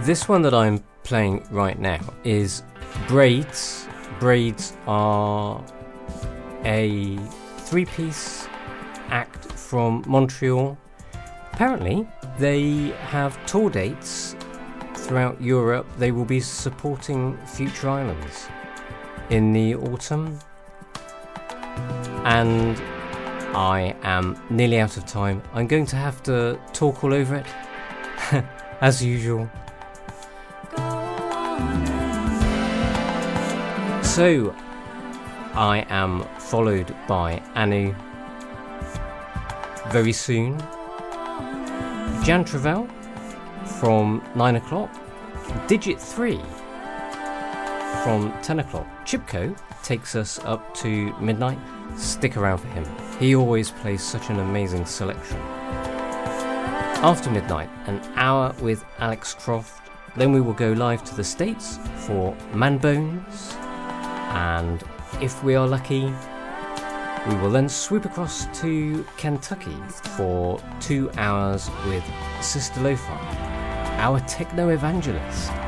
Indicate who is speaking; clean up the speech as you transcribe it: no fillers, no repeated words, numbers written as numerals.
Speaker 1: This one that I'm playing right now is Braids. Braids are a three-piece act from Montreal. Apparently, they have tour dates throughout Europe. They will be supporting Future Islands in the autumn. And I am nearly out of time. I'm going to have to talk all over it, as usual. So, I am followed by Anu very soon. Jan Travell from 9 o'clock. Digit 3 from 10 o'clock. Chipko takes us up to midnight. Stick around for him. He always plays such an amazing selection. After midnight, an hour with Alex Croft. Then we will go live to the States for Man Bones. And if we are lucky, we will then swoop across to Kentucky for 2 hours with Sister Lo-Fi, our techno evangelist.